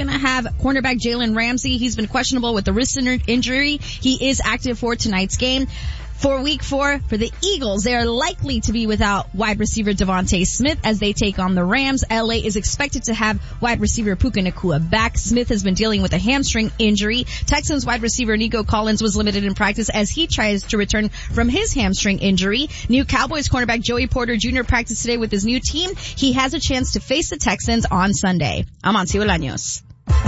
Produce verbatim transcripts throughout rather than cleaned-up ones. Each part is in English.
going to have cornerback Jalen Ramsey. He's been questionable with the wrist injury. He is active for tonight's game. For week four, for the Eagles, they are likely to be without wide receiver Devontae Smith as they take on the Rams. L A is expected to have wide receiver Puka Nacua back. Smith has been dealing with a hamstring injury. Texans wide receiver Nico Collins was limited in practice as he tries to return from his hamstring injury. New Cowboys cornerback Joey Porter Junior practiced today with his new team. He has a chance to face the Texans on Sunday. I'm Amancio Bolaños.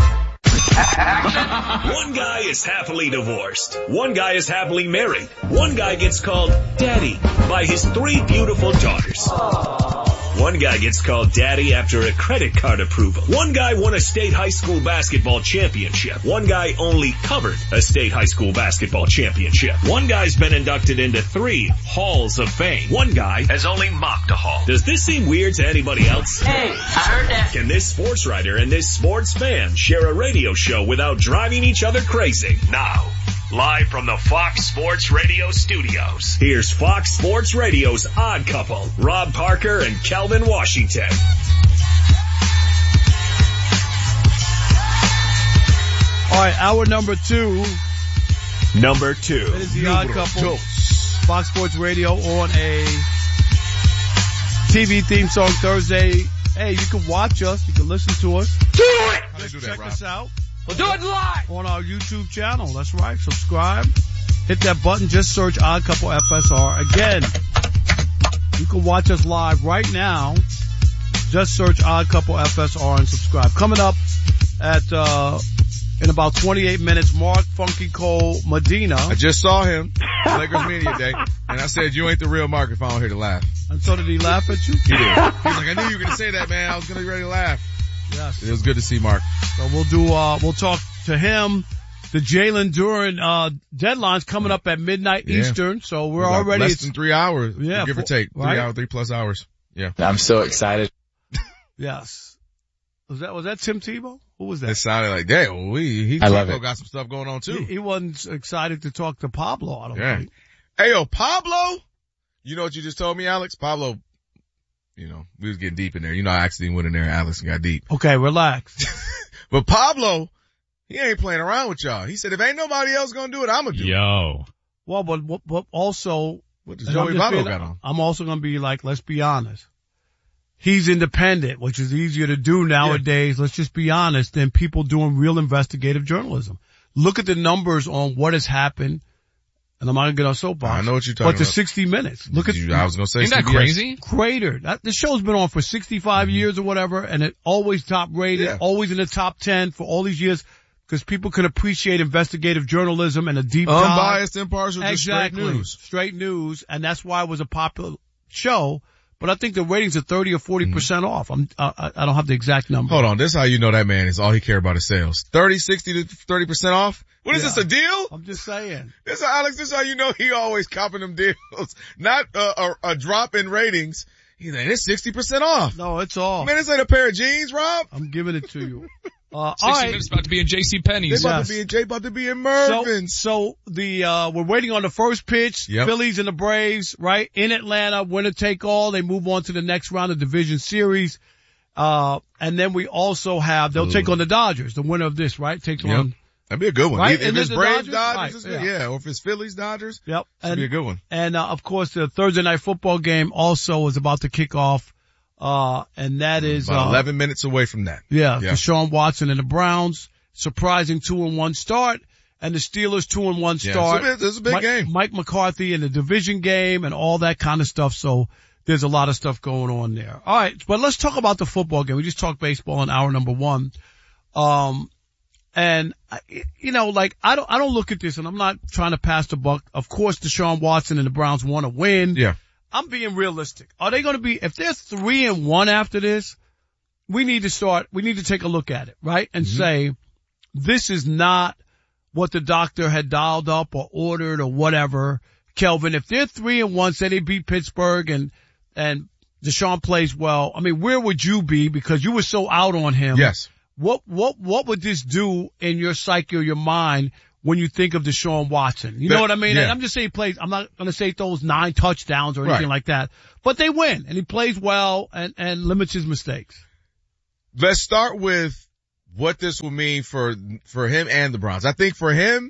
One guy is happily divorced. One guy is happily married. One guy gets called daddy by his three beautiful daughters. One guy gets called daddy after a credit card approval. One guy won a state high school basketball championship. One guy only covered a state high school basketball championship. One guy's been inducted into three halls of fame. One guy has only mopped a hall. Does this seem weird to anybody else? Hey, I heard that. Can this sports writer and this sports fan share a radio show without driving each other crazy? Now, live from the Fox Sports Radio studios, here's Fox Sports Radio's Odd Couple, Rob Parker and Calvin Washington. All right, hour number two. Number two. It is the Odd Couple. Fox Sports Radio on a T V theme song Thursday. Hey, you can watch us. You can listen to us. Do it! Just do check that, us out. We'll do it live! On our YouTube channel. That's right. Subscribe. Hit that button. Just search Odd Couple F S R. Again, you can watch us live right now. Just search Odd Couple F S R and subscribe. Coming up at, uh, in about twenty-eight minutes, Mark Funky Cole Medina. I just saw him, Lakers Media Day, and I said, you ain't the real Mark if I don't hear to laugh. And so did he laugh at you? He did. He was like, I knew you were going to say that, man. I was going to be ready to laugh. Yes. It was good to see Mark. So we'll do, uh, we'll talk to him. The Jalen Duren, uh, deadline's coming up at midnight Yeah. Eastern. So we're About already. less than three hours, Yeah, give or four- take. Three right? hours, three plus hours. Yeah. I'm so excited. Yes. Was that, was that Tim Tebow? Who was that? It sounded like, damn, we, he I love Tebow it. got some stuff going on too. He, he wasn't excited to talk to Pablo, I don't Yeah. think. Hey, yo, Pablo, you know what you just told me, Alex? Pablo, you know, we was getting deep in there. You know, I accidentally went in there and Alex got deep. Okay, relax. But Pablo, he ain't playing around with y'all. He said, if ain't nobody else gonna do it, I'm gonna do it. Yo. Well, but, but, but also, What does and I'm Joey just Votto being- got on? I'm also going to be like, let's be honest. He's independent, which is easier to do nowadays. Let's just be honest than people doing real investigative journalism. Look at the numbers on what has happened. And I'm not going to get on soapbox. I know what you're talking But the about. sixty minutes. Look at, You- I was gonna say, Isn't that C B S. crazy? cratered. That, the show's been on for sixty-five Mm-hmm. years or whatever, and it always top rated, Yeah. always in the top ten for all these years, because people can appreciate investigative journalism and a deep dive. Unbiased, impartial, just Exactly. straight news. Straight news, and that's why it was a popular show. But I think the ratings are thirty or forty percent off. I'm, I, I don't have the exact number. Mm-hmm. Hold on, this is how you know that man is all he care about is sales. thirty, sixty to thirty percent off? What is Yeah. this, a deal? I'm just saying. This is, Alex, this is how you know he always copping them deals. Not uh, a, a drop in ratings. He's like, it's sixty percent off. No, it's all. Man, this ain't a pair of jeans, Rob. I'm giving it to you. Uh, all sixty right. minutes about to be in J C They Penney's. about Yes. to be in Jay, about to be in So, Mervin's. so the, uh, we're waiting on the first pitch. Yep. Phillies and the Braves, right? In Atlanta, winner take all. They move on to the next round of division series. Uh, and then we also have, they'll Ooh. take on the Dodgers. The winner of this, right? Takes Yep. on, That'd be a good one. Right? If, if Isn't it's it the Braves, Dodgers? Dodgers, Right, it's good. yeah. Yeah. Or if it's Phillies, Dodgers, yep. it'd And, be a good one. and, uh, of course the Thursday night football game also is about to kick off. Uh, and that is, About uh, eleven minutes away from that. yeah, Yeah. Deshaun Watson and the Browns, surprising two and one start, and the Steelers two and one Yeah, start. it's a big- it's a big Mike, game. Mike McCarthy in the division game and all that kind of stuff. So there's a lot of stuff going on there. All right, but let's talk about the football game. We just talked baseball in hour number one. Um, and I- you know, like I don't, I don't look at this, and I'm not trying to pass the buck. Of course, Deshaun Watson and the Browns want to win. Yeah. I'm being realistic. Are they going to be, if they're three and one after this, we need to start, we need to take a look at it, right? And Mm-hmm. say, this is not what the doctor had dialed up or ordered or whatever. Kelvin, if they're three and one, say they beat Pittsburgh and, and Deshaun plays well, I mean, where would you be? Because you were so out on him. Yes. What, what, what would this do in your psyche or your mind when you think of Deshaun Watson? You know That- what I mean? yeah. And I'm just saying he plays, I'm not going to say he throws nine touchdowns or anything Right. like that, but they win and he plays well and, and limits his mistakes. Let's start with what this will mean for, for him and the Browns. I think for him,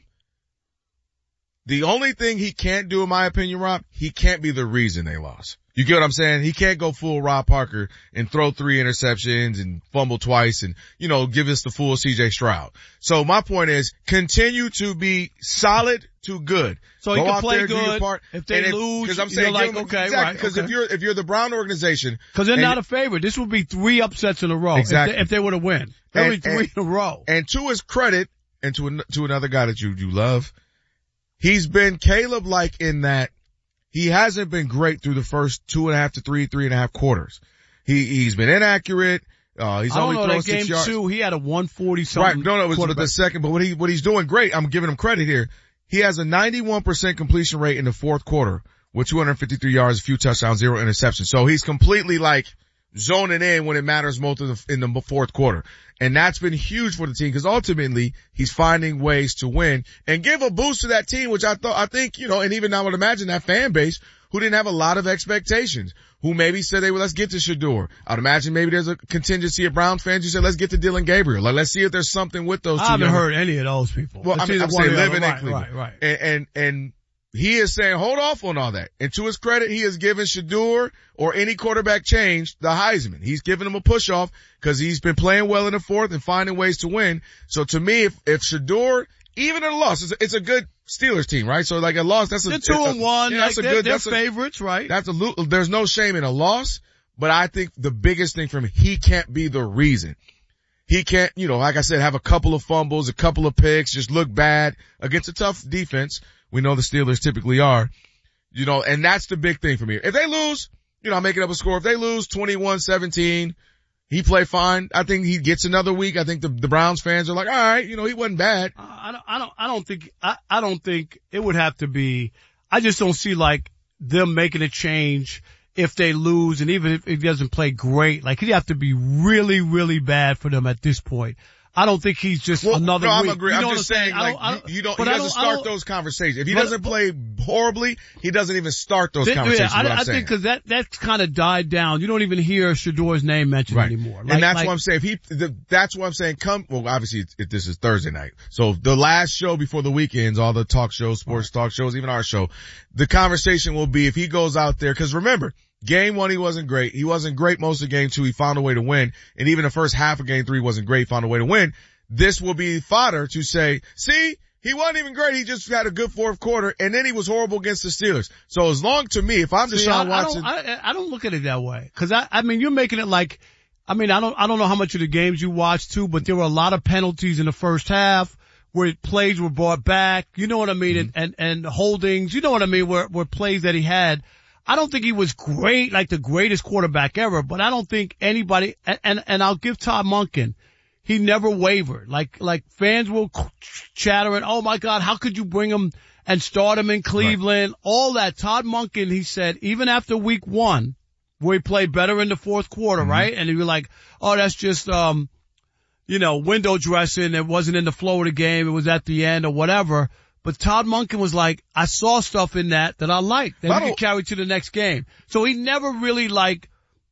the only thing he can't do, in my opinion, Rob, he can't be the reason they lost. You get what I'm saying? He can't go full Rob Parker and throw three interceptions and fumble twice and, you know, give us the full C J Stroud. So my point is, continue to be solid to good. So go he can out play there, do your good. part. If they and lose, because I'm saying, you're like, give them, okay, exactly, right. Because okay. if you're, if you're the Brown organization. Because they're and, not a favorite. This would be three upsets in a row. Exactly. If they, if they were to win. Every three and, in a row. And to his credit, and to, an, to another guy that you, you love, he's been Caleb-like in that he hasn't been great through the first two and a half to three, three and a half quarters. He, he's been inaccurate. Uh, he's I don't only know, thrown that six game yards. two, he had a one forty something. Right. No, no, it was the second, but what he, what he's doing great, I'm giving him credit here. He has a ninety-one percent completion rate in the fourth quarter with two hundred fifty-three yards, a few touchdowns, zero interceptions. So he's completely like zoning in when it matters most in the, in the fourth quarter. And that's been huge for the team because ultimately he's finding ways to win and give a boost to that team, which I thought, I think, you know, and even I would imagine that fan base who didn't have a lot of expectations, who maybe said they well, let's get to Shador. I'd imagine maybe there's a contingency of Browns fans who said, let's get to Dylan Gabriel. Like, let's see if there's something with those two. I haven't young heard any of those people. Well, Let's I mean, I'm saying living in right, Cleveland. Right, right. And, and, and he is saying, hold off on all that. And to his credit, he has given Shador or any quarterback change the Heisman. He's given him a push off because he's been playing well in the fourth and finding ways to win. So to me, if, if Shador, even in a loss, it's a, it's a good Steelers team, right? So like a loss, that's a, They're two and one. Yeah, like that's a they're, good, they're that's favorites, a, right? That's a, there's no shame in a loss, but I think the biggest thing for him, he can't be the reason. He can't, you know, like I said, have a couple of fumbles, a couple of picks, just look bad against a tough defense. We know the Steelers typically are, you know, and that's the big thing for me. If they lose, you know, I'm making up a score. If they lose twenty-one seventeen, he played fine. I think he gets another week. I think the, the Browns fans are like, all right, you know, he wasn't bad. I don't, I don't, I don't think, I, I don't think it would have to be, I just don't see like them making a change if they lose, and even if, if he doesn't play great, like he'd have to be really, really bad for them at this point. I don't think he's just well, another no, I'm week. agree. You know I'm just what I'm saying, saying? like, I don't, I don't, you, you don't, but he I doesn't don't, I start don't, those conversations. If he but, doesn't but, play horribly, he doesn't even start those th- conversations. Yeah, I, what I'm I saying. think cause that, that's kind of died down. You don't even hear Shador's name mentioned right. anymore. Like, and that's like, what I'm saying. If he, the, that's what I'm saying. Come, well, obviously it's, it, this is Thursday night. So the last show before the weekends, all the talk shows, sports talk shows, even our show, the conversation will be if he goes out there, cause remember, game one, he wasn't great. He wasn't great most of game two. He found a way to win. And even the first half of game three wasn't great. He found a way to win. This will be fodder to say, see, he wasn't even great. He just had a good fourth quarter, and then he was horrible against the Steelers. So as long to me, if I'm See, Deshaun I, Watson, I don't, I, I don't look at it that way. Cause I, I mean, you're making it like, I mean, I don't, I don't know how much of the games you watched too, but there were a lot of penalties in the first half where plays were brought back. You know what I mean? Mm-hmm. And, and, and holdings. You know what I mean? Where, where plays that he had. I don't think he was great, like the greatest quarterback ever, but I don't think anybody, and, and, and I'll give Todd Monken, he never wavered. Like, like fans will chattering, oh my God, how could you bring him and start him in Cleveland? Right. All that. Todd Monken, he said, even after week one, where he played better in the fourth quarter, mm-hmm. right? And he was like, oh, that's just, um, you know, window dressing. It wasn't in the flow of the game. It was at the end or whatever. But Todd Monken was like, I saw stuff in that that I liked that he could carry to the next game. So he never really like,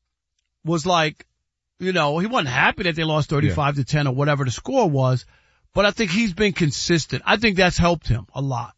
was like, you know, he wasn't happy that they lost thirty-five yeah. to ten or whatever the score was, but I think he's been consistent. I think that's helped him a lot.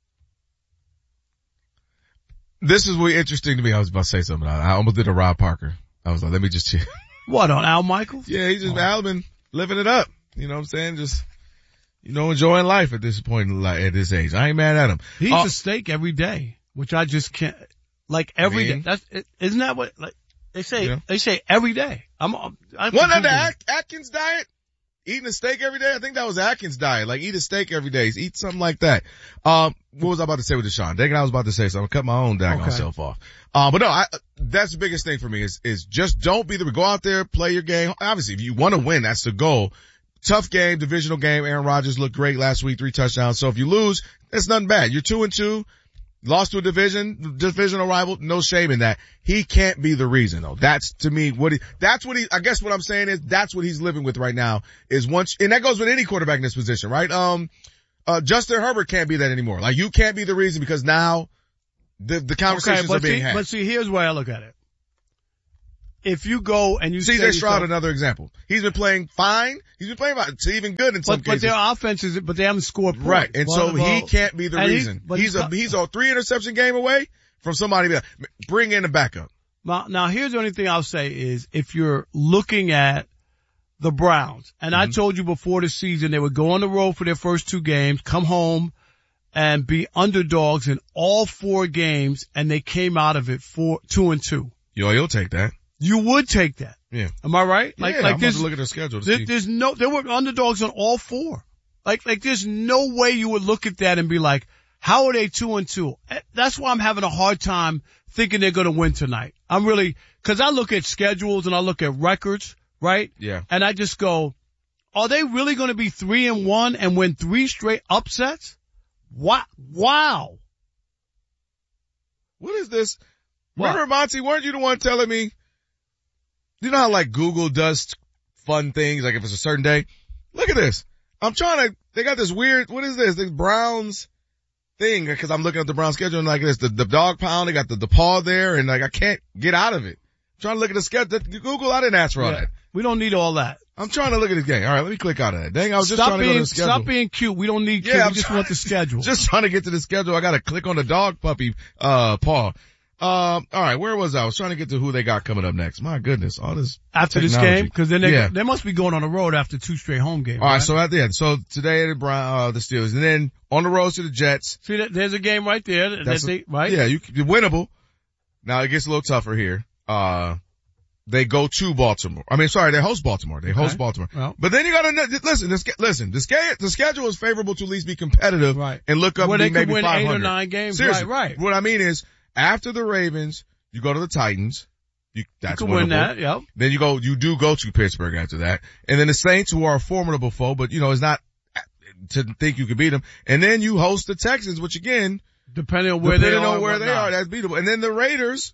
This is really interesting to me. I was about to say something. I almost did a Rob Parker. I was like, let me just chill. What, on Al Michaels? Yeah, he's just, oh. Al been living it up. You know what I'm saying? Just, you know, enjoying life at this point, like, at this age. I ain't mad at him. He eats uh, a steak every day, which I just can't, like every I mean, day. That's, isn't that what, like, they say, yeah. they say every day. I'm, I'm, I'm Wasn't that the At- Atkins diet? Eating a steak every day? I think that was Atkins diet. Like, eat a steak every day. Eat something like that. Um, what was I about to say with Deshaun? Dang it, I was about to say something. Cut my own daggone okay. self off. Um, but no, I, that's the biggest thing for me is, is just don't be the, go out there, play your game. Obviously, if you want to win, that's the goal. Tough game, divisional game. Aaron Rodgers looked great last week, three touchdowns. So if you lose, that's nothing bad. You're two and two. Lost to a division, divisional rival, no shame in that. He can't be the reason though. That's to me what he, that's what he, I guess what I'm saying is that's what he's living with right now is once, and that goes with any quarterback in this position, right? Um, uh, Justin Herbert can't be that anymore. Like you can't be the reason because now the, the conversations okay, are being see, had. But see, here's where I look at it. if you go and you C J Stroud, another example. He's been playing fine. He's been playing to even good in some but, cases. But their offense is, but they haven't scored points. Right. And well, so well, he can't be the reason. He, he's he's a, he's a three interception game away from somebody that bring in a backup. Now, now here's the only thing I'll say is if you're looking at the Browns, and mm-hmm. I told you before the season they would go on the road for their first two games, come home and be underdogs in all four games, and they came out of it four, two and two. Yo, you'll take that. You would take that. Yeah. Am I right? Like, yeah, like I'm this, going to look at their schedule to there, see. There's no, there were underdogs on all four. Like, like there's no way you would look at that and be like, how are they two and two? That's why I'm having a hard time thinking they're going to win tonight. I'm really, cause I look at schedules and I look at records, right? Yeah. And I just go, are they really going to be three and one and win three straight upsets? Wow. Wow. What is this? What? Remember, Monty, weren't you the one telling me, you know how like Google does fun things, like if it's a certain day? Look at this. I'm trying to, they got this weird, what is this? The Browns thing, because I'm looking at the Browns schedule and like this, the, the dog pound, they got the, the paw there and like I can't get out of it. I'm trying to look at the schedule. Google, I didn't ask for all Yeah. that. We don't need all that. I'm trying to look at this game. All right, let me click out of that. Dang, I was just stop trying to being, go to the schedule. Stop being cute. We don't need cute. Yeah, we I'm just try- want the schedule. Just trying to get to the schedule. I gotta click on the dog puppy, uh, paw. Um, all right, where was I? I was trying to get to who they got coming up next. My goodness, all this after this technology. game, because then they yeah. they must be going on the road after two straight home games. All right, right? so at the end, so today the Brown, uh, the Steelers, and then on the road to the Jets. See, that, there's a game right there. That That's they, a, right? Yeah, you you're winnable. Now it gets a little tougher here. Uh, they go to Baltimore. I mean, sorry, they host Baltimore. They Okay. host Baltimore. Well. But then you gotta listen. This, listen, the schedule, the schedule is favorable to at least be competitive, Right. and look up Where and they be could maybe win five hundred. eight or nine games. Seriously, Right, right. What I mean is, after the Ravens, you go to the Titans. You, that's you can win winnable. that. Yep. Then you go, you do go to Pittsburgh after that. And then the Saints, who are a formidable foe, but you know, it's not to think you can beat them. And then you host the Texans, which again, Depending on where depending they are. on where they whatnot. are, that's beatable. And then the Raiders.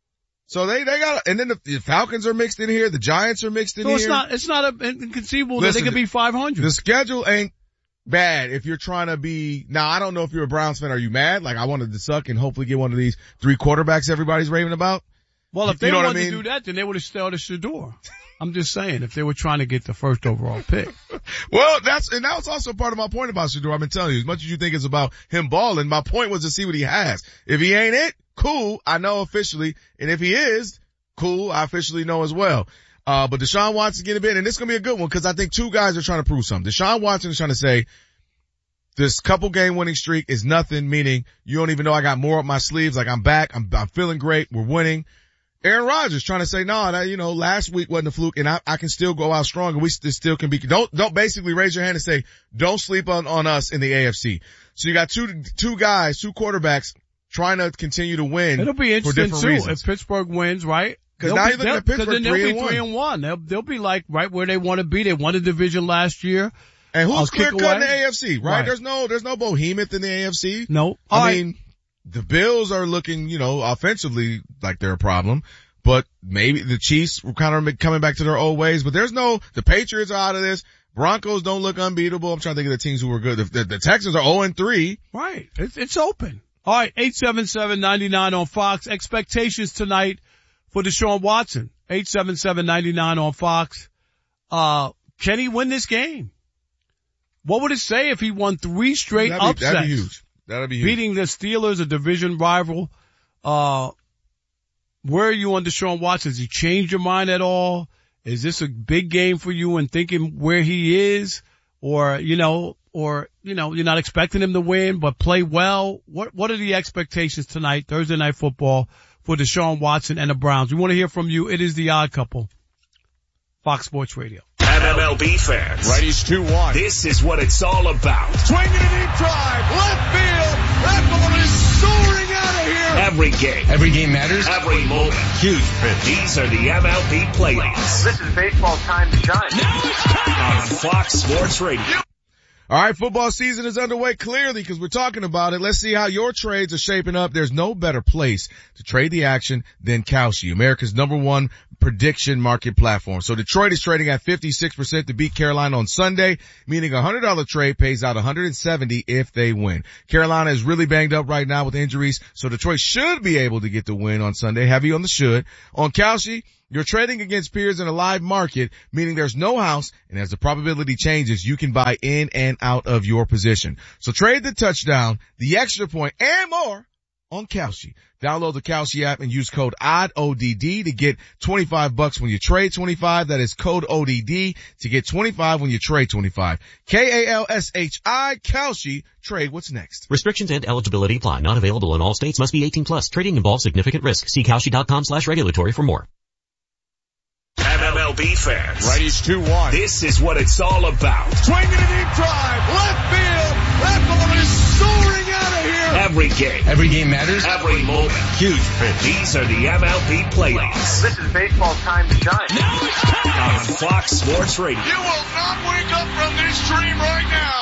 So they, they got, and then the, the Falcons are mixed in here. The Giants are mixed in So here. it's not, it's not a, inconceivable Listen, that they could be five hundred. The schedule ain't bad if you're trying to be, now I don't know if you're a Browns fan, are you mad? Like I wanted to suck and hopefully get one of these three quarterbacks everybody's raving about. Well, if You they know what I wanted mean? to do that, then they would have started Shador. I'm just saying, if they were trying to get the first overall pick. Well, that's, and that was also part of my point about Shador. I've been telling you, as much as you think it's about him balling, my point was to see what he has. If he ain't it, cool, I know officially. And if he is, cool, I officially know as well. Uh, but Deshaun Watson getting a bit, and this is going to be a good one because I think two guys are trying to prove something. Deshaun Watson is trying to say, this couple game winning streak is nothing, meaning you don't even know I got more up my sleeves. Like I'm back. I'm, I'm feeling great. We're winning. Aaron Rodgers trying to say, no, that, you know, last week wasn't a fluke and I, I can still go out strong and we st- still can be, don't, don't basically raise your hand and say, don't sleep on, on us in the A F C. So you got two, two guys, two quarterbacks trying to continue to win. It'll be for interesting different too reasons. If Pittsburgh wins, right? Because They'll now be- you're looking they'll- at Pittsburgh 'cause then they'll three be and one. three and one. They'll, they'll be like right where they want to be. They won the division last year. And who's I'll clear kick cut in the away. A F C, right? Right. There's no, there's no behemoth in the A F C. No. I All right. mean, the Bills are looking, you know, offensively like they're a problem, but maybe the Chiefs were kind of coming back to their old ways, but there's no, the Patriots are out of this. Broncos don't look unbeatable. I'm trying to think of the teams who were good. The, the, the Texans are oh and three. Right. It's, it's open. All right. eight seven seven, nine nine on Fox. Expectations tonight for Deshaun Watson. eight seven seven, nine nine on Fox. Uh, can he win this game? What would it say if he won three straight That'd be, upsets? that'd be huge. That'd be huge. Beating the Steelers, a division rival. Uh, where are you on Deshaun Watson? Has he changed your mind at all? Is this a big game for you and thinking where he is? Or, you know, or, you know, you're not expecting him to win, but play well? What, what are the expectations tonight, Thursday Night Football, for Deshaun Watson and the Browns? We want to hear from you. It is the Odd Couple. Fox Sports Radio. M L B fans. Righties two one. This is what it's all about. Swinging a deep drive. Left field. That ball is soaring out of here. Every game. Every game matters. Every moment. Huge pitch. These are the M L B playoffs. This is baseball time to shine. Now it's time on Fox Sports Radio. All right, football season is underway clearly because we're talking about it. Let's see how your trades are shaping up. There's no better place to trade the action than Kalshi, America's number one prediction market platform. So Detroit is trading at fifty-six percent to beat Carolina on Sunday, meaning a one hundred dollars trade pays out one hundred seventy dollars if they win. Carolina is really banged up right now with injuries, so Detroit should be able to get the win on Sunday. Heavy on the should. On Kalshi, You're trading against peers in a live market, meaning there's no house, and as the probability changes, you can buy in and out of your position. So trade the touchdown, the extra point, and more on Kalshi. Download the Kalshi app and use code O D D, O D D to get twenty-five bucks when you trade twenty-five. That is code O D D to get twenty-five when you trade twenty-five. K A L S H I, Kalshi. Trade what's next. Restrictions and eligibility apply. Not available in all states. Must be eighteen plus. Trading involves significant risk. See Kalshi.com slash regulatory for more. M M L B fans. Righties two one. This is what it's all about. Swinging a deep drive. Left field. That ball is soaring out of here. Every game. Every game matters. Every moment. Huge pitch. These are the M L B playoffs. This is baseball time to shine. Now it's time. On Fox Sports Radio. You will not wake up from this dream right now.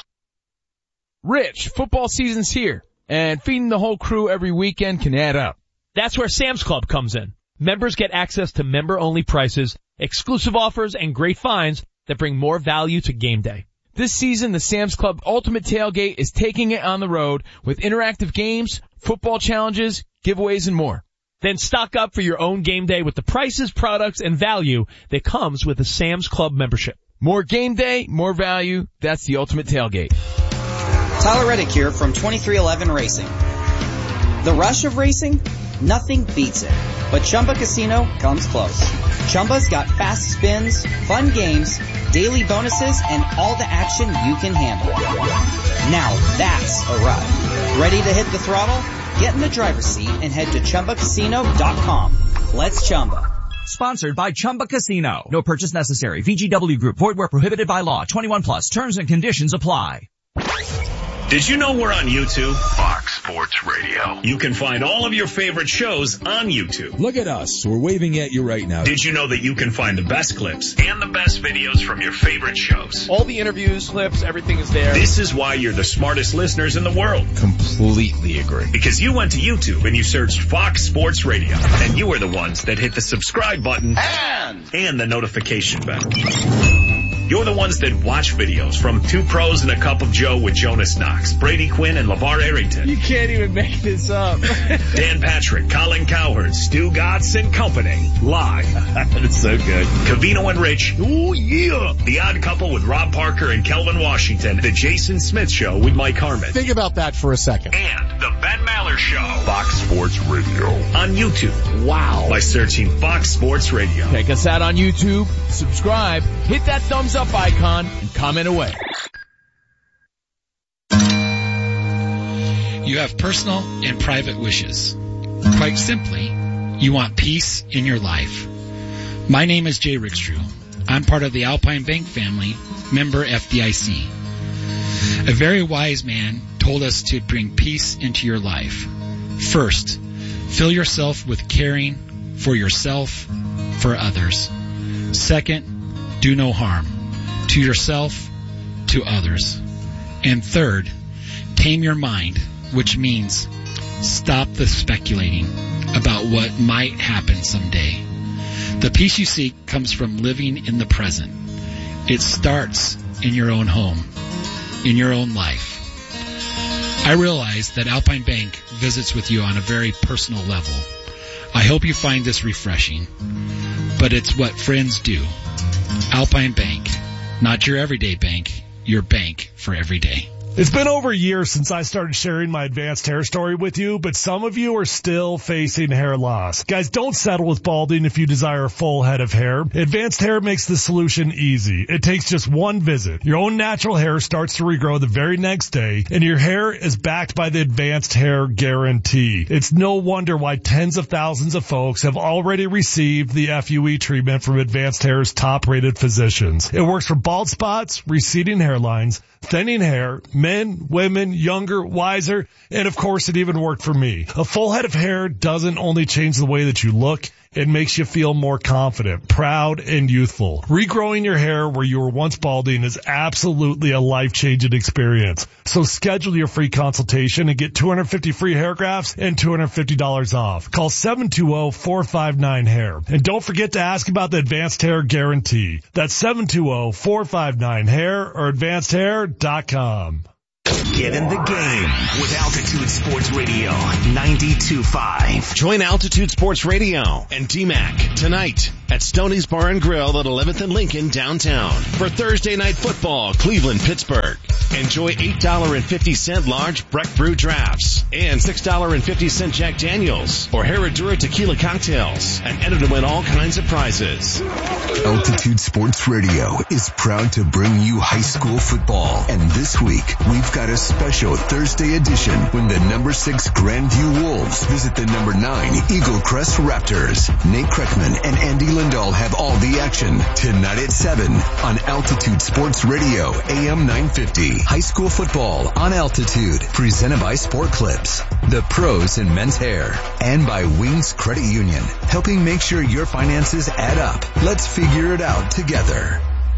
Rich, football season's here, and feeding the whole crew every weekend can add up. That's where Sam's Club comes in. Members get access to member-only prices, exclusive offers, and great finds that bring more value to game day. This season, the Sam's Club Ultimate Tailgate is taking it on the road with interactive games, football challenges, giveaways, and more. Then stock up for your own game day with the prices, products, and value that comes with a Sam's Club membership. More game day, more value. That's the Ultimate Tailgate. Tyler Reddick here from twenty-three eleven Racing. The rush of racing? Nothing beats it. But Chumba Casino comes close. Chumba's got fast spins, fun games, daily bonuses, and all the action you can handle. Now that's a ride. Ready to hit the throttle? Get in the driver's seat and head to Chumba Casino dot com. Let's Chumba. Sponsored by Chumba Casino. No purchase necessary. V G W Group. Void where prohibited by law. twenty-one plus. Terms and conditions apply. Did you know we're on YouTube? Fox Sports Radio. You can find all of your favorite shows on YouTube. Look at us. We're waving at you right now. Did you know that you can find the best clips and the best videos from your favorite shows? All the interviews, clips, everything is there. This is why you're the smartest listeners in the world. Completely agree. Because you went to YouTube and you searched Fox Sports Radio. And you are the ones that hit the subscribe button And, and the notification bell. You're the ones that watch videos from Two Pros and a Cup of Joe with Jonas Knox, Brady Quinn, and LeVar Arrington. You can't even make this up. Dan Patrick, Colin Cowherd, Stu Gatz and company. Live. That's so good. Covino and Rich. Oh, yeah. The Odd Couple with Rob Parker and Kelvin Washington. The Jason Smith Show with Mike Harmon. Think about that for a second. And the Ben Maller Show. Fox Sports Radio. On YouTube. Wow. By searching Fox Sports Radio. Check us out on YouTube. Subscribe. Hit that thumbs up icon and comment away. You have personal and private wishes. Quite simply, you want peace in your life. My name is Jay Rickstrew. I'm part of the Alpine Bank family, member F D I C. A very wise man told us to bring peace into your life. First, fill yourself with caring for yourself, for others. Second, do no harm to yourself, to others. And third, tame your mind, which means stop the speculating about what might happen someday. The peace you seek comes from living in the present. It starts in your own home, in your own life. I realize that Alpine Bank visits with you on a very personal level. I hope you find this refreshing, but it's what friends do. Alpine Bank, not your everyday bank, your bank for every day. It's been over a year since I started sharing my advanced hair story with you, but some of you are still facing hair loss. Guys, don't settle with balding if you desire a full head of hair. Advanced Hair makes the solution easy. It takes just one visit. Your own natural hair starts to regrow the very next day, and your hair is backed by the Advanced Hair Guarantee. It's no wonder why tens of thousands of folks have already received the F U E treatment from Advanced Hair's top-rated physicians. It works for bald spots, receding hairlines, thinning hair, men, women, younger, wiser, and of course it even worked for me. A full head of hair doesn't only change the way that you look, it makes you feel more confident, proud, and youthful. Regrowing your hair where you were once balding is absolutely a life-changing experience. So schedule your free consultation and get two hundred fifty free hair grafts and two hundred fifty dollars off. Call seven two zero, four five nine, hair. And don't forget to ask about the Advanced Hair Guarantee. That's seven two zero, four five nine, hair or advanced hair dot com. Get in the game with Altitude Sports Radio ninety-two point five. Join Altitude Sports Radio and D-Mac tonight at Stoney's Bar and Grill at eleventh and Lincoln downtown. For Thursday night football, Cleveland, Pittsburgh. Enjoy eight dollars and fifty cents large Breck Brew drafts and six dollars and fifty cents Jack Daniels or Herradura tequila cocktails and enter to win all kinds of prizes. Altitude Sports Radio is proud to bring you high school football. And this week, we've got a special Thursday edition when the number six Grandview Wolves visit the number nine Eagle Crest Raptors. Nate Kreckman and Andy Lindahl have all the action tonight at seven on Altitude Sports Radio, A M nine fifty. High school football on Altitude, presented by Sport Clips, the pros in men's hair, and by Wings Credit Union, helping make sure your finances add up. Let's figure it out together.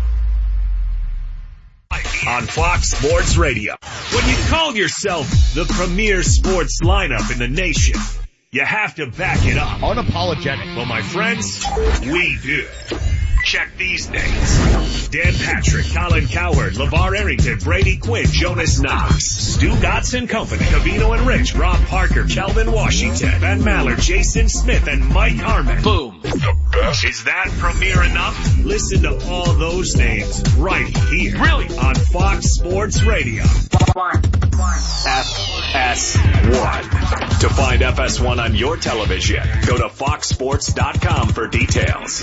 On Fox Sports Radio. When you call yourself the premier sports lineup in the nation, you have to back it up. Unapologetic. Well, my friends, we do. Check these names. Dan Patrick, Colin Cowherd, LeVar Arrington, Brady Quinn, Jonas Knox, Stu Gotts and Company, Cavino and Rich, Rob Parker, Kelvin Washington, Ben Maller, Jason Smith, and Mike Harmon. Boom. The best. Is that premier enough? Listen to all those names right here. Really? On Fox Sports Radio. One. F S one. To find F S one on your television, go to fox sports dot com for details.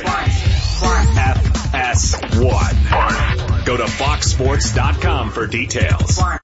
F S one. Go to fox sports dot com for details.